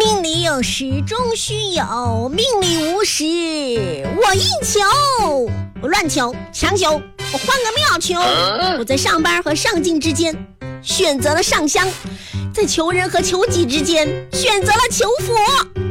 命里有时终须有，命里无时我硬求。我乱求，强求，我换个妙求。我在上班和上进之间选择了上香，在求人和求己之间选择了求佛。